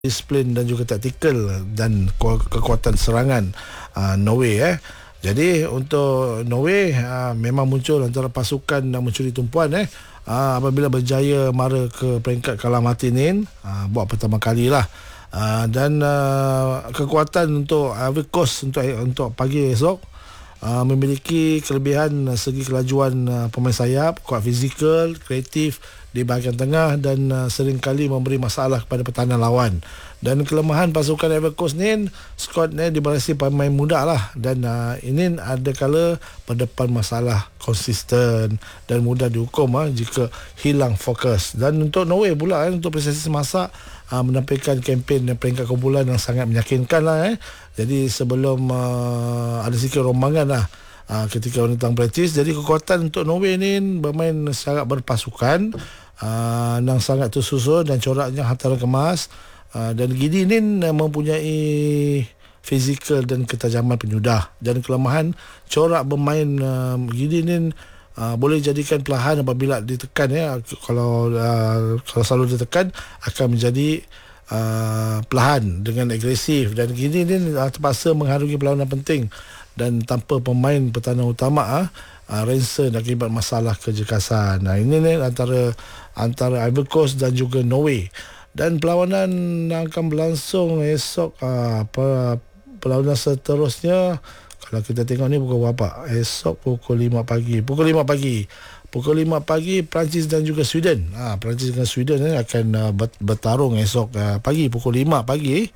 disiplin dan juga taktikal dan kekuatan serangan Norway. Jadi untuk Norway memang muncul antara pasukan yang mencuri tumpuan apabila berjaya mara ke peringkat kalah Martinin buat pertama kali lah. Dan kekuatan untuk Ivory Coast untuk pagi esok memiliki kelebihan segi kelajuan pemain sayap, kuat fizikal, kreatif di bahagian tengah dan seringkali memberi masalah kepada pertahanan lawan. Dan kelemahan pasukan Ivory Coast ni, squad ni diberasi pemain muda lah, dan ini ada kala berdepan masalah konsisten dan mudah dihukum jika hilang fokus. Dan untuk Norway pula untuk prestasi semasa menampilkan kempen peringkat kumpulan yang sangat meyakinkan lah. Jadi sebelum ada sikit rombangan lah ketika menentang Perancis. Jadi kekuatan untuk Norway ni bermain secara berpasukan yang sangat tersusun dan coraknya hantaran kemas. Dan Gini ni mempunyai fizikal dan ketajaman penyudah. Dan kelemahan corak bermain Gini ni boleh jadikan perlahan apabila ditekan kalau selalu ditekan akan menjadi perlahan dengan agresif. Dan Gini ni terpaksa mengharungi perlawanan penting dan tanpa pemain pertahanan utama Rensen akibat masalah kejekasan. Ini ni antara Ivory Coast dan juga Norway. Dan perlawanan akan berlangsung esok. Perlawanan seterusnya kalau kita tengok ni pukul berapa? Esok pukul 5 pagi. Pukul 5 pagi Perancis dan juga Sweden. Perancis dengan Sweden akan bertarung esok pagi pukul 5 pagi.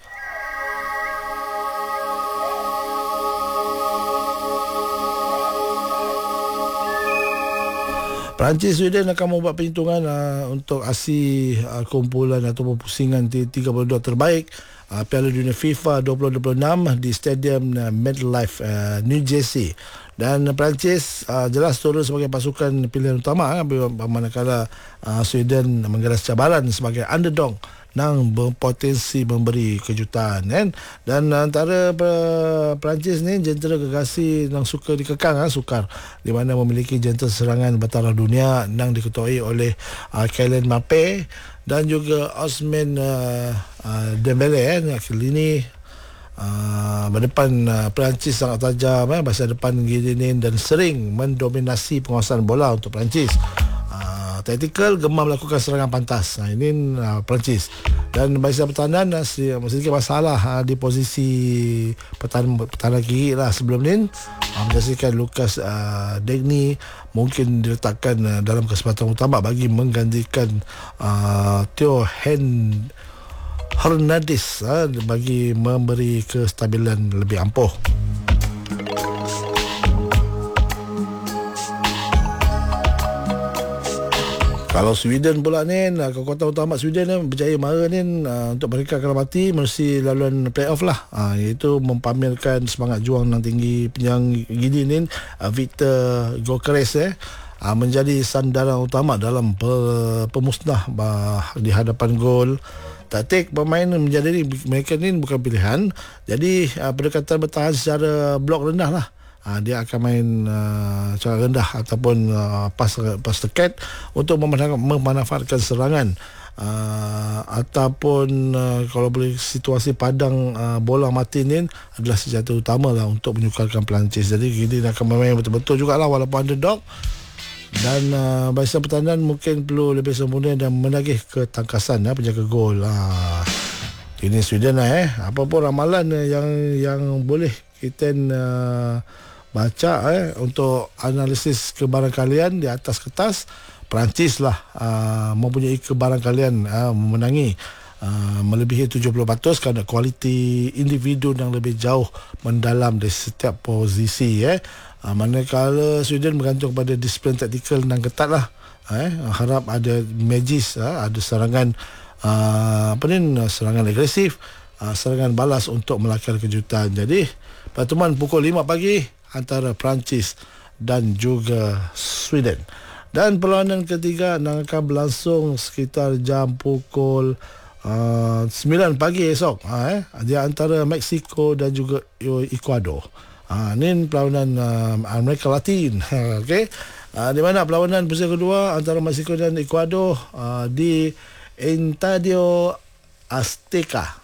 Perancis Sweden akan membuat perhitungan untuk aksi kumpulan ataupun pusingan 32 terbaik Piala Dunia FIFA 2026 di Stadium MetLife New Jersey. Dan Perancis jelas turun sebagai pasukan pilihan utama manakala Sweden menggelar cabaran sebagai underdog yang berpotensi memberi kejutan Dan antara Perancis ni jentera gegasi yang suka dikekang sukar, di mana memiliki jentera serangan bertaraf dunia yang diketuai oleh Kylian Mbappe dan juga Ousmane Dembele. Kali ini berdepan Perancis sangat tajam masa depan Gini dan sering mendominasi penguasaan bola untuk Perancis. Taktikal gemar melakukan serangan pantas. Ini Perancis. Dan barisan pertahanan sedikit masalah di posisi pertahanan kiri lah sebelum ni. Menjadikan Lucas Digne mungkin diletakkan dalam kesempatan utama bagi menggantikan Theo Hernandez bagi memberi kestabilan lebih ampuh. Kalau Sweden pula ni, kekuatan utama Sweden berjaya mara ni untuk mereka kalah mati melalui laluan playoff lah, iaitu mempamerkan semangat juang yang tinggi. Yang Gini ni Victor Gyökeres menjadi sandaran utama dalam pemusnah di hadapan gol. Taktik bermain menjadi mereka ni bukan pilihan. Jadi pendekatan bertahan secara blok rendah lah. Dia akan main secara rendah ataupun pas dekat untuk memanfaatkan serangan ataupun kalau boleh situasi padang bola mati ni adalah senjata utama lah untuk menyukarkan Perancis. Jadi Gini akan bermain betul-betul jugalah walaupun underdog. Dan barisan pertahanan mungkin perlu lebih sempurna dan menagih ketangkasan penjaga gol. Ini Sweden apa pun ramalan yang boleh kita baca untuk analisis kebarangkalian di atas kertas, Perancis lah mempunyai kebarangkalian memenangi melebihi 70% kerana kualiti individu yang lebih jauh mendalam di setiap posisi. Manakala Sweden bergantung pada disiplin taktikal yang ketat lah. Harap ada magis, ada serangan serangan agresif, serangan balas untuk melakar kejutan. Jadi pertemuan pukul 5 pagi antara Perancis dan juga Sweden. Dan perlawanan ketiga akan berlangsung sekitar jam pukul 9 pagi esok di antara Mexico dan juga Ecuador. Ini perlawanan Amerika Latin. Okey. Di mana perlawanan pusingan kedua antara Mexico dan Ecuador di Estadio Azteca.